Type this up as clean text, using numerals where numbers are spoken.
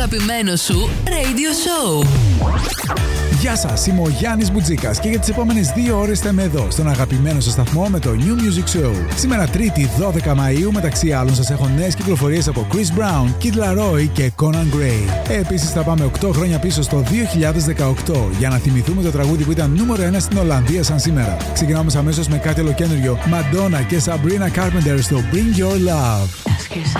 αγαπημένο σου radio show. Γεια σας, είμαι ο Γιάννης Μπουτζίκας και για τις επόμενες 2 ώρες θα είμαι εδώ στον αγαπημένο σας σταθμό με το New Music Show. Σήμερα Τρίτη 12 Μαΐου, μεταξύ άλλων σας έχω νέες κυκλοφορίες από Chris Brown, Kid Laroi και Conan Gray. Επίσης θα πάμε 8 χρόνια πίσω στο 2018 για να θυμηθούμε το τραγούδι που ήταν νούμερο 1 στην Ολλανδία σαν σήμερα. Ξεκινάμε αμέσως με κάτι ολοκαίνουργιο, Madonna και Sabrina Carpenter στο Bring Your Love.